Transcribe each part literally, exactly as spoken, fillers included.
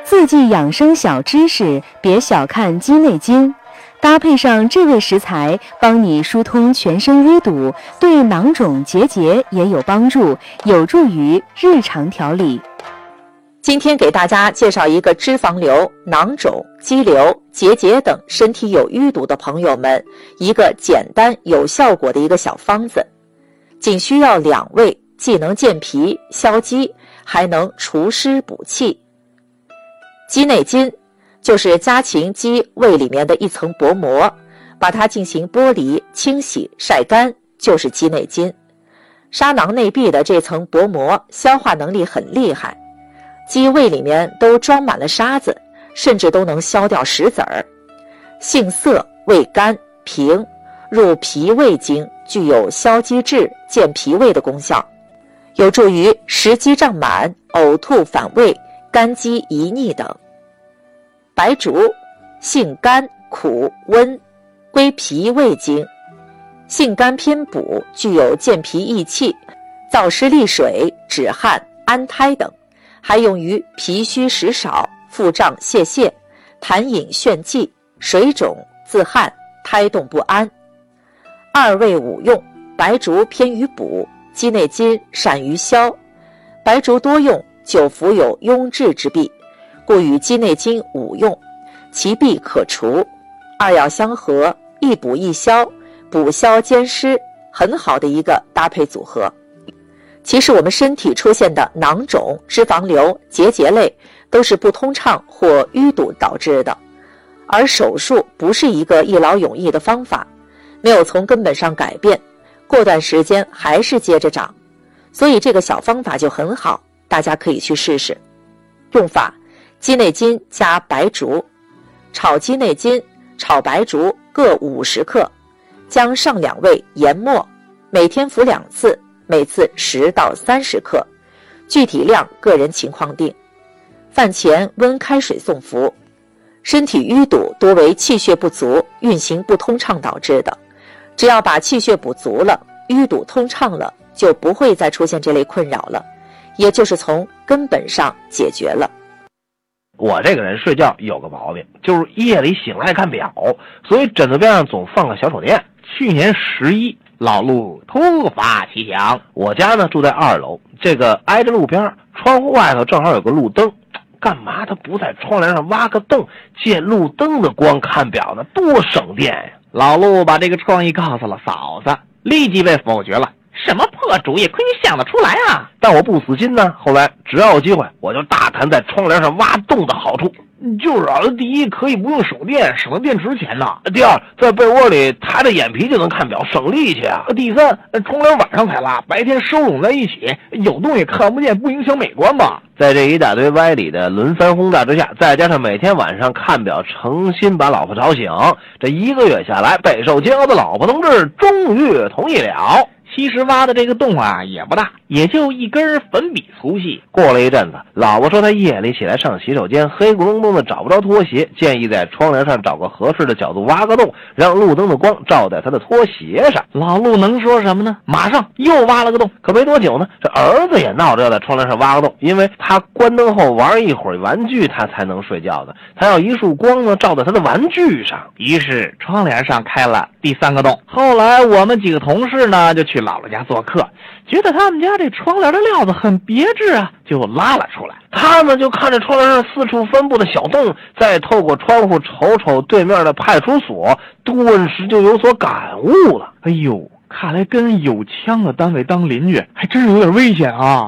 自记养生小知识，别小看鸡内金。搭配上这味食材，帮你疏通全身淤堵，对囊肿结节也有帮助，有助于日常调理。 今天给大家介绍一个脂肪瘤、囊肿、肌瘤、结节等身体有淤堵的朋友们一个简单有效果的一个小方子，仅需要两味，既能健脾消积，还能除湿补气。鸡内金就是家禽鸡胃里面的一层薄膜，把它进行剥离、清洗、晒干，就是鸡内金。沙囊内壁的这层薄膜消化能力很厉害，鸡胃里面都装满了沙子，甚至都能消掉石子儿。性涩，味甘平，入脾胃经，具有消积滞、健脾胃的功效，有助于食积胀满、呕吐反胃、肝积遗溺等。白术性甘苦温，归脾胃经，性甘偏补，具有健脾益气、燥湿利水、止汗、安胎等，还用于脾虚食少、腹胀泄泻、痰饮眩悸、水肿、自汗、胎动不安。二味五用，白术偏于补，鸡内金善于消。白术多用，久服有壅滞之弊，故与鸡内金五用，其弊可除。二药相合，一补一消，补消兼施，很好的一个搭配组合。其实我们身体出现的囊肿、脂肪瘤、结节类都是不通畅或淤堵导致的，而手术不是一个一劳永逸的方法，没有从根本上改变，过段时间还是接着长，所以这个小方法就很好，大家可以去试试。用法：鸡内金加白术，炒鸡内金、炒白术各五十克，将上两味研末，每天服两次，每次十到三十克，具体量个人情况定。饭前温开水送服。身体淤堵多为气血不足、运行不通畅导致的，只要把气血补足了，淤堵通畅了，就不会再出现这类困扰了，也就是从根本上解决了。 我这个人睡觉有个毛病，就是夜里醒来看表，所以枕头边上总放个小手电。去年十一，老陆突发奇想，我家呢住在二楼，这个挨着路边，窗户外头正好有个路灯，干嘛他不在窗帘上挖个洞，借路灯的光看表呢？多省电呀！ 老陆把这个创意告诉了嫂子，立即被否决了。什么破主意，亏你想得出来啊！ 但我不死心呢，后来只要有机会，我就大谈在窗帘上挖洞的好处。就是啊，第一可以不用手电，省了电池钱呐；第二，在被窝里抬着眼皮就能看表，省力气啊；第三，窗帘晚上才拉，白天收拢在一起，有洞也看不见，不影响美观吧。在这一大堆歪理的轮番轰炸之下，再加上每天晚上看表，诚心把老婆吵醒，这一个月下来，备受煎熬的老婆同志终于同意了。 其实挖的这个洞啊也不大，也就一根粉笔粗细。 过了一阵子，老婆说她夜里起来上洗手间，黑咕隆咚的找不着拖鞋，建议在窗帘上找个合适的角度挖个洞，让路灯的光照在她的拖鞋上。 老陆能说什么呢？马上又挖了个洞。 可没多久呢，这儿子也闹着要在窗帘上挖个洞，因为他关灯后玩一会儿玩具，他才能睡觉的，他要一束光呢照在他的玩具上。 于是窗帘上开了第三个洞。后来我们几个同事呢就去姥姥家做客，觉得他们家这窗帘的料子很别致啊，就拉了出来。 他们就看着窗帘上四处分布的小洞，再透过窗户瞅瞅对面的派出所，顿时就有所感悟了。 哎呦，看来跟有枪的单位当邻居还真是有点危险啊。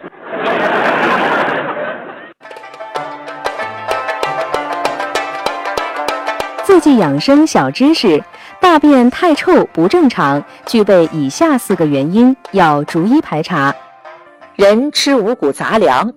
自记养生小知识：大便太臭不正常，具备以下四个原因，要逐一排查。 人吃五谷杂粮，